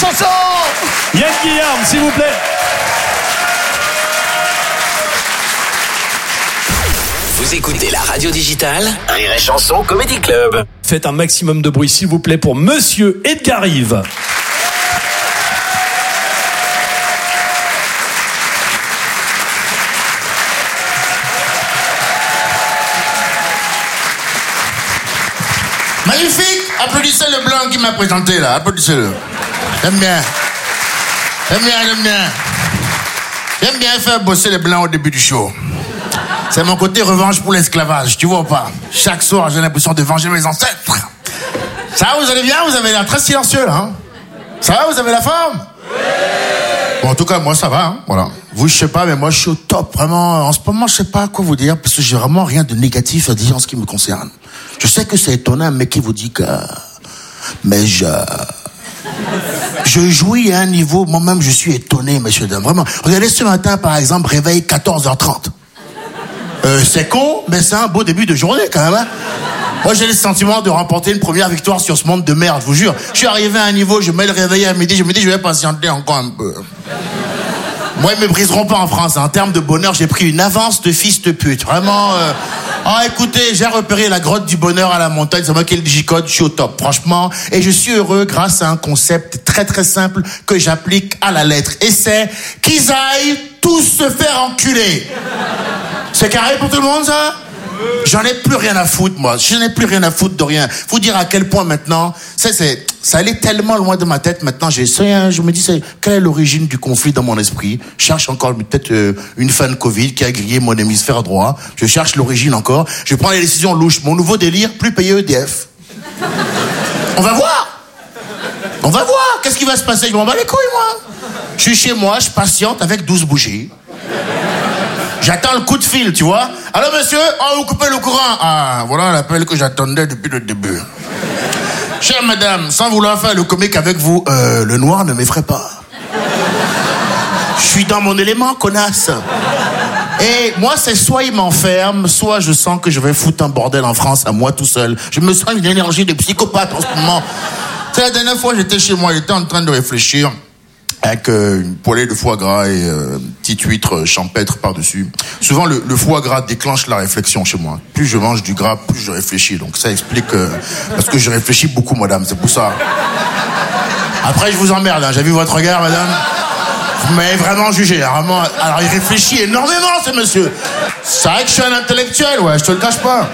chanson. Yann Guillaume, s'il vous plaît. Vous écoutez la radio digitale Rire et Chanson Comedy Club. Faites un maximum de bruit, s'il vous plaît, pour Monsieur Edgar Yves. Magnifique. Applaudissez le blanc qui m'a présenté là. Applaudissez-le. J'aime bien. J'aime bien faire bosser les blancs au début du show. C'est mon côté revanche pour l'esclavage, tu vois ou pas? Chaque soir, j'ai l'impression de venger mes ancêtres. Ça va, vous allez bien? Vous avez l'air très silencieux, là, hein? Ça va, vous avez la forme? Oui. Bon, en tout cas, moi, ça va, hein? Voilà. Vous, je sais pas, mais moi, je suis au top, vraiment. En ce moment, je sais pas quoi vous dire, parce que j'ai vraiment rien de négatif à dire en ce qui me concerne. Je sais que c'est étonnant, un mec qui vous dit que... Mais je jouis à un niveau, moi-même, je suis étonné, messieurs, dames, vraiment. Regardez ce matin, par exemple, réveil 14h30. C'est con, mais c'est un beau début de journée quand même. Hein. Moi, j'ai le sentiment de remporter une première victoire sur ce monde de merde, je vous jure. Je suis arrivé à un niveau, je mets le réveil à midi, je me dis, je vais patienter encore un peu. Moi, ils me briseront pas en France. En termes de bonheur, j'ai pris une avance de fils de pute. Vraiment. Ah, écoutez, j'ai repéré la grotte du bonheur à la montagne. C'est moi qui le digicode, je suis au top, franchement. Et je suis heureux grâce à un concept très très simple que j'applique à la lettre. Et c'est qu'ils aillent tous se faire enculer. C'est carré pour tout le monde, ça? J'en ai plus rien à foutre, moi. Je n'ai plus rien à foutre de rien. Faut dire à quel point maintenant, ça allait tellement loin de ma tête maintenant. Je me dis, quelle est l'origine du conflit dans mon esprit? Je cherche encore peut-être une fan Covid qui a grillé mon hémisphère droit. Je cherche l'origine encore. Je prends les décisions louches. Mon nouveau délire, plus payer EDF. On va voir. Qu'est-ce qui va se passer? Je m'en bats les couilles, moi. Je suis chez moi, je patiente avec 12 bougies. J'attends le coup de fil, tu vois. Allô, monsieur? Oh, vous coupez le courant. Ah, voilà l'appel que j'attendais depuis le début. Chère madame, sans vouloir faire le comique avec vous, le noir ne m'effraie pas. Je suis dans mon élément, connasse. Et moi, c'est soit il m'enferme, soit je sens que je vais foutre un bordel en France à moi tout seul. Je me sens une énergie de psychopathe en ce moment. C'est la dernière fois, j'étais chez moi, j'étais en train de réfléchir. Avec une poêlée de foie gras et petite huître champêtre par-dessus. Souvent, le foie gras déclenche la réflexion chez moi. Plus je mange du gras, plus je réfléchis. Donc ça explique... parce que je réfléchis beaucoup, madame, c'est pour ça. Après, je vous emmerde, hein. J'ai vu votre regard, madame. Vous m'avez vraiment jugé, hein, vraiment. Alors, il réfléchit énormément, ce monsieur. C'est vrai que je suis un intellectuel, ouais, je te le cache pas.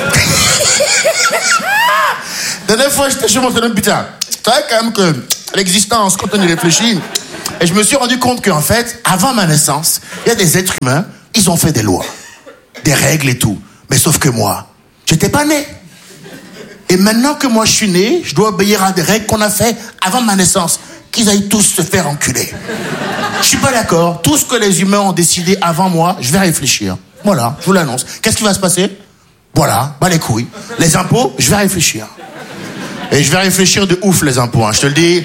La dernière fois, j'étais chez mon tonton, putain. C'est vrai quand même que l'existence, quand on y réfléchit... Et je me suis rendu compte qu'en fait, avant ma naissance, il y a des êtres humains, ils ont fait des lois, des règles et tout. Mais sauf que moi, j'étais pas né. Et maintenant que moi je suis né, je dois obéir à des règles qu'on a fait avant ma naissance. Qu'ils aillent tous se faire enculer. Je suis pas d'accord. Tout ce que les humains ont décidé avant moi, je vais réfléchir. Voilà, je vous l'annonce. Qu'est-ce qui va se passer? Voilà, bah les couilles. Les impôts, je vais réfléchir. Et je vais réfléchir de ouf, les impôts, hein, je te le dis.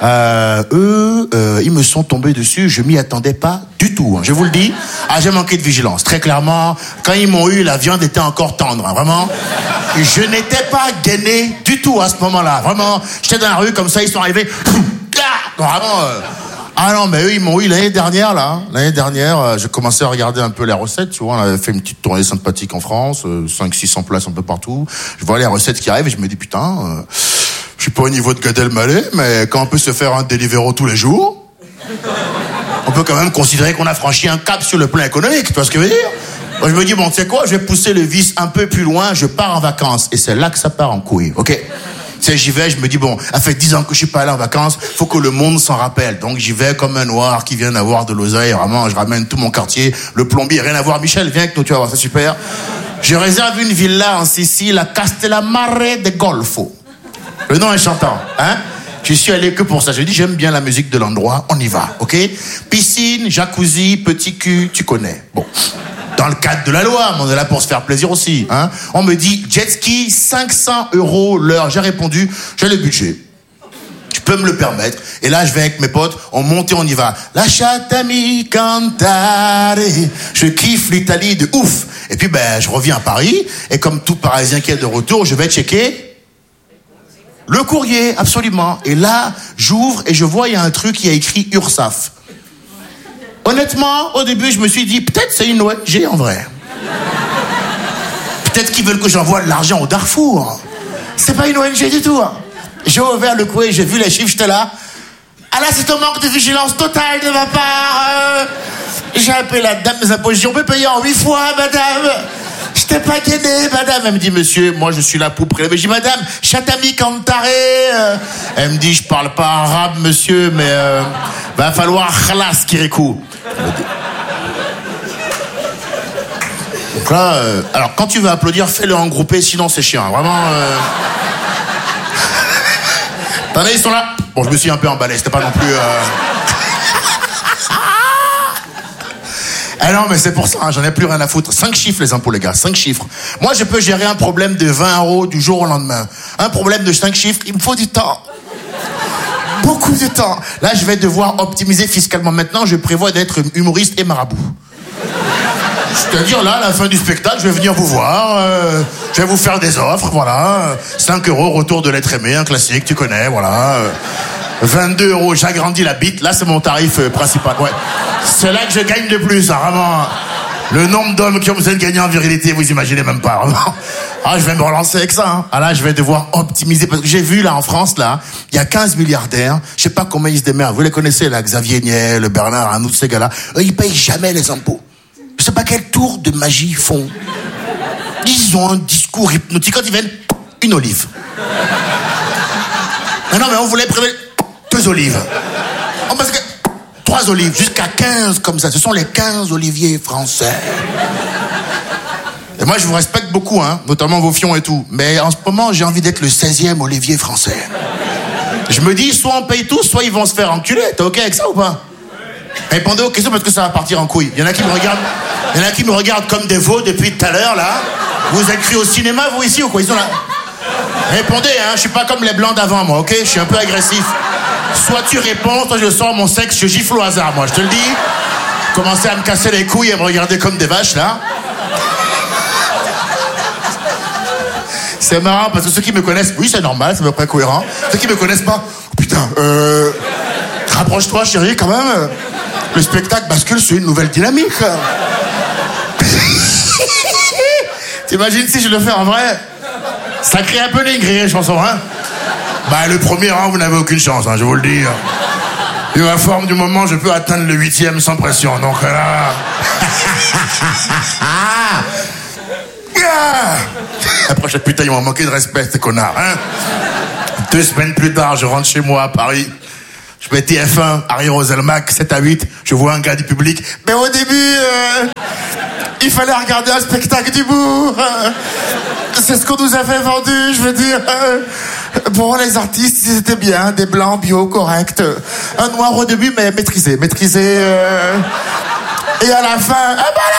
Ils me sont tombés dessus, je m'y attendais pas du tout, hein, je vous le dis. Ah, j'ai manqué de vigilance, très clairement. Quand ils m'ont eu, la viande était encore tendre, hein, vraiment. Je n'étais pas gainé du tout à ce moment-là, vraiment. J'étais dans la rue comme ça, ils sont arrivés. Vraiment. Ah non, mais eux, ils m'ont eu l'année dernière, là. Hein. L'année dernière, j'ai commencé à regarder un peu les recettes, tu vois. On avait fait une petite tournée sympathique en France, 500-600 places un peu partout. Je vois les recettes qui arrivent et je me dis, putain... Je suis pas au niveau de Gad Elmaleh, mais quand on peut se faire un Deliveroo tous les jours, on peut quand même considérer qu'on a franchi un cap sur le plan économique, tu vois ce que je veux dire? Moi, je me dis, bon, tu sais quoi, je vais pousser le vice un peu plus loin, je pars en vacances. Et c'est là que ça part en couille, ok? Tu sais, j'y vais, je me dis, bon, ça fait 10 ans que je suis pas allé en vacances, faut que le monde s'en rappelle. Donc, j'y vais comme un noir qui vient d'avoir de l'oseille, vraiment, je ramène tout mon quartier, le plombier, rien à voir. Michel, viens avec nous, tu vas voir, c'est super. Je réserve une villa en Sicile, à Castellammare de Golfo. Le nom est chantant, hein? Je suis allé que pour ça. J'ai dit, j'aime bien la musique de l'endroit, on y va, ok? Piscine, jacuzzi, petit cul, tu connais. Bon. Dans le cadre de la loi, on est là pour se faire plaisir aussi, hein? On me dit, jet ski, 500 € l'heure. J'ai répondu, j'ai le budget. Je peux me le permettre. Et là, je vais avec mes potes, on monte et on y va. Lasciatemi cantare. Je kiffe l'Italie de ouf. Et puis, ben, je reviens à Paris. Et comme tout Parisien qui est de retour, je vais checker Le courrier, absolument. Et là, j'ouvre et je vois, il y a un truc qui a écrit URSAF. Honnêtement, au début, je me suis dit, peut-être c'est une ONG en vrai. Peut-être qu'ils veulent que j'envoie de l'argent au Darfour. C'est pas une ONG du tout. J'ai ouvert le courrier, j'ai vu les chiffres, j'étais là. Ah là, c'est un manque de vigilance totale de ma part. J'ai appelé la dame des impôts, j'ai dit, on peut payer en 8 fois, madame. Je t'ai pas gainé, madame. Elle me dit, monsieur, moi je suis là pour prélever. Je dis, madame, chatami kantare. Elle me dit, je parle pas arabe, monsieur, mais va falloir khalas kirikou. Donc là, alors quand tu veux applaudir, fais-le en groupé, sinon c'est chiant. Vraiment. Attendez, ils sont là. Bon, je me suis un peu emballé, c'était pas non plus. Ah non, mais c'est pour ça, hein, j'en ai plus rien à foutre. 5 chiffres les impôts, les gars, 5 chiffres. Moi, je peux gérer un problème de 20 € du jour au lendemain. Un problème de 5 chiffres, il me faut du temps. Beaucoup de temps. Là, je vais devoir optimiser fiscalement. Maintenant, je prévois d'être humoriste et marabout. C'est-à-dire, là, à la fin du spectacle, je vais venir vous voir, je vais vous faire des offres, voilà. 5 € retour de l'être aimé, un classique, tu connais, voilà. 22 €, j'agrandis la bite, là, c'est mon tarif principal, ouais. C'est là que je gagne de plus, hein, vraiment. Le nombre d'hommes qui ont besoin de gagner en virilité, vous imaginez même pas, vraiment. Ah, je vais me relancer avec ça, hein. Ah là, je vais devoir optimiser, parce que j'ai vu, là, en France, là, il y a 15 milliardaires, je sais pas comment ils se démerdent, vous les connaissez, là, Xavier Niel, Bernard Arnault, ces gars-là, eux, ils payent jamais les impôts. Je sais pas quel tour de magie ils font. Ils ont un discours hypnotique. Quand ils viennent, une olive. Non, mais on voulait prélever 2 olives. Oh, parce que 3 olives, jusqu'à 15 comme ça. Ce sont les 15 oliviers français. Et moi, je vous respecte beaucoup, hein, notamment vos fions et tout. Mais en ce moment, j'ai envie d'être le 16e olivier français. Je me dis, soit on paye tous, soit ils vont se faire enculer. T'es OK avec ça ou pas? Répondez aux questions parce que ça va partir en couille. Il y en a qui me regardent comme des veaux depuis tout à l'heure, là. Vous êtes cru au cinéma, vous, ici, ou quoi? Ils sont là. Répondez, hein. Je suis pas comme les blancs d'avant, moi, OK? Je suis un peu agressif. Soit tu réponds, soit je sors mon sexe, je gifle au hasard, moi, je te le dis. Commencez à me casser les couilles et à me regarder comme des vaches, là. C'est marrant, parce que ceux qui me connaissent, oui, c'est normal, c'est à peu près cohérent. Ceux qui me connaissent pas, oh, putain, rapproche-toi, chérie, quand même. Le spectacle bascule sur une nouvelle dynamique. T'imagines si je le fais en vrai? Ça crée un peu les chanson, hein? Bah, le premier rang, vous n'avez aucune chance, hein, je vous le dis. Vu ma forme du moment, je peux atteindre le 8e sans pression, donc là... Après, putain, ils m'ont manqué de respect, ces connards, hein? 2 semaines plus tard, je rentre chez moi à Paris. Je mets TF1, Harry Roselmack, 7 à 8, je vois un gars du public. Mais au début, il fallait regarder un spectacle d'humour. C'est ce qu'on nous avait vendu, je veux dire. Bon, les artistes, ils étaient bien, des blancs, bio, corrects. Un noir au début, mais maîtrisé. Et à la fin,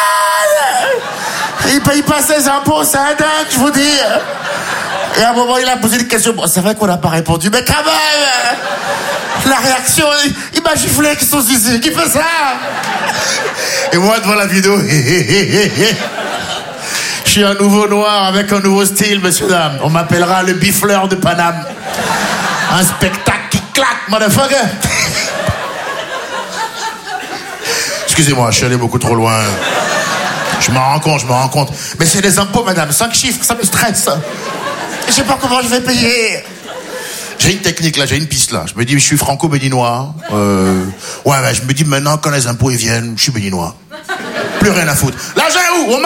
il paye pas ses impôts, c'est un dingue, je vous dis. Et à un moment, il a posé une question. Bon, c'est vrai qu'on n'a pas répondu, mais quand même, la réaction, il m'a giflé avec son zizi. Qui fait ça? Et moi, devant la vidéo, je suis un nouveau noir avec un nouveau style, messieurs, dames. On m'appellera le bifleur de Paname. Un spectacle qui claque, motherfucker. Excusez-moi, je suis allé beaucoup trop loin. Je m'en rends compte. Mais c'est des impôts, madame. 5 chiffres, ça me stresse. Je sais pas comment je vais payer. J'ai une technique là, j'ai une piste là. Je me dis, je suis franco-béninois. Ouais, je me dis maintenant, quand les impôts ils viennent, je suis béninois. Plus rien à foutre. Là, j'ai où?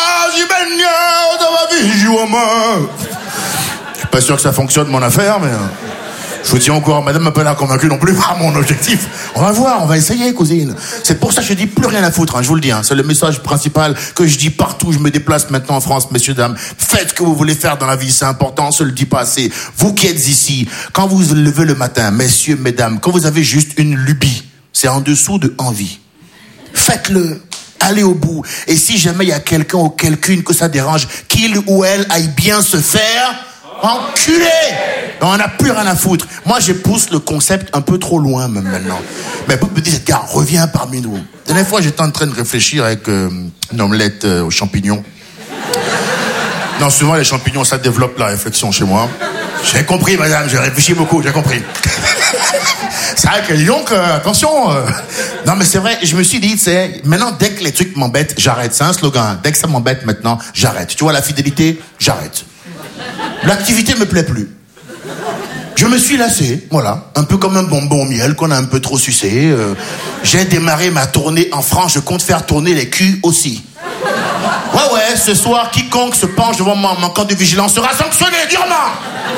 Je suis pas sûr que ça fonctionne, mon affaire, mais... Je vous tiens au courant, madame m'a pas l'air convaincue non plus par mon objectif. On va voir, on va essayer, cousine. C'est pour ça que je dis plus rien à foutre, hein, je vous le dis. Hein. C'est le message principal que je dis partout où je me déplace maintenant en France, messieurs, dames. Faites ce que vous voulez faire dans la vie, c'est important, on se le dit pas assez. Vous qui êtes ici, quand vous vous levez le matin, messieurs, mesdames, quand vous avez juste une lubie, c'est en dessous de envie. Faites-le. Allez au bout. Et si jamais il y a quelqu'un ou quelqu'une que ça dérange, qu'il ou elle aille bien se faire... enculé! On n'a plus rien à foutre. Moi, je pousse le concept un peu trop loin, même maintenant. Mais vous me dites, gars, reviens parmi nous. La dernière fois, j'étais en train de réfléchir avec une omelette aux champignons. Non, souvent, les champignons, ça développe la réflexion chez moi. J'ai compris, madame, j'ai réfléchi beaucoup, j'ai compris. C'est vrai que, donc, attention. Non, mais c'est vrai, je me suis dit, c'est maintenant, dès que les trucs m'embêtent, j'arrête. C'est un slogan. Dès que ça m'embête, maintenant, j'arrête. Tu vois, la fidélité, j'arrête. L'activité me plaît plus. Je me suis lassé, voilà. Un peu comme un bonbon au miel qu'on a un peu trop sucé. J'ai démarré ma tournée en France, je compte faire tourner les culs aussi. Ouais, ce soir, quiconque se penche devant moi en manquant de vigilance sera sanctionné durement.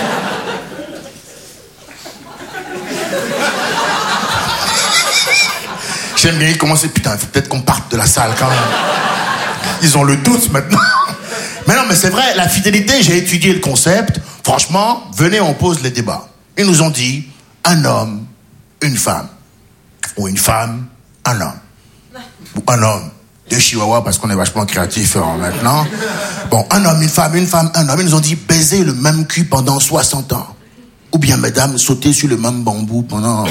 J'aime bien commencer, putain, il faut peut-être qu'on parte de la salle quand même. Ils ont le doute maintenant. Mais non, mais c'est vrai, la fidélité, j'ai étudié le concept. Franchement, venez, on pose les débats. Ils nous ont dit, un homme, une femme. Ou une femme, un homme. Ou un homme. Deux chihuahuas parce qu'on est vachement créatifs maintenant. Bon, un homme, un homme. Ils nous ont dit baiser le même cul pendant 60 ans. Ou bien, mesdames, sauter sur le même bambou pendant...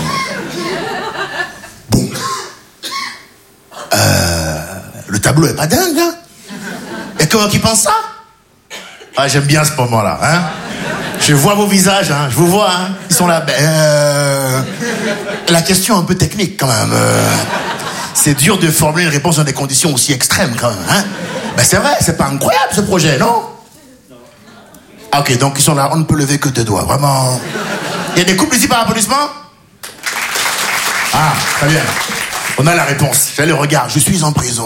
Bon. Le tableau est pas dingue, hein? Et comment qui pense ça? Ah, j'aime bien ce moment-là, hein? Je vois vos visages, hein? Je vous vois, hein? Ils sont là. La question est un peu technique, quand même. C'est dur de formuler une réponse dans des conditions aussi extrêmes, quand même, hein? Ben, c'est vrai, c'est pas incroyable, ce projet, non? Ah, ok, donc ils sont là, on ne peut lever que 2 doigts, vraiment. Il y a des couples ici par applaudissement? Ah, très bien. On a la réponse. J'ai le regard, je suis en prison.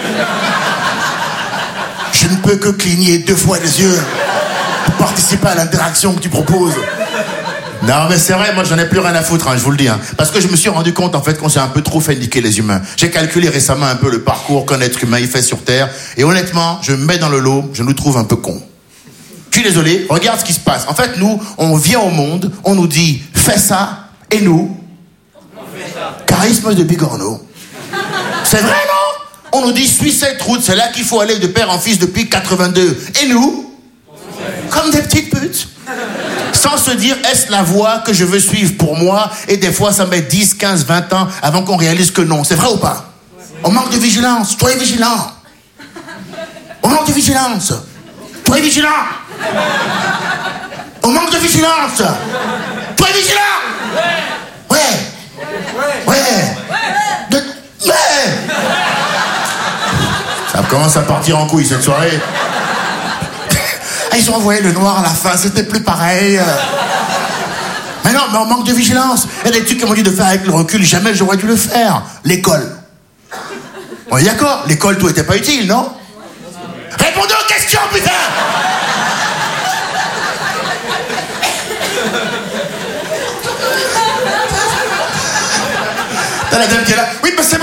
Je ne peux que cligner 2 fois les yeux pour participer à l'interaction que tu proposes. Non, mais c'est vrai, moi j'en ai plus rien à foutre, hein, je vous le dis. Hein. Parce que je me suis rendu compte en fait qu'on s'est un peu trop fait niquer les humains. J'ai calculé récemment un peu le parcours qu'un être humain il fait sur Terre. Et honnêtement, je me mets dans le lot, je nous trouve un peu cons. Je suis désolé, regarde ce qui se passe. En fait, nous, on vient au monde, on nous dit fais ça, et nous, charisme de Bigorneau. C'est vrai, non? On nous dit suis cette route, c'est là qu'il faut aller de père en fils depuis 82. Et nous, comme des petites putes. Sans se dire, est-ce la voie que je veux suivre pour moi? Et des fois, ça met 10, 15, 20 ans avant qu'on réalise que non. C'est vrai ou pas? On manque de vigilance. Soyez vigilant. On manque de vigilance. Soyez vigilant. On manque de vigilance. Soyez vigilant. Ouais. Ça commence à partir en couille cette soirée. Ils ont envoyé le noir à la fin, c'était plus pareil. Mais non, mais on manque de vigilance. Il y a des trucs qu'on m'a dit de faire avec le recul, jamais j'aurais dû le faire. L'école. On est d'accord, l'école, tout était pas utile, non? Répondez aux questions, putain! T'as la dame qui est là. Oui, mais c'est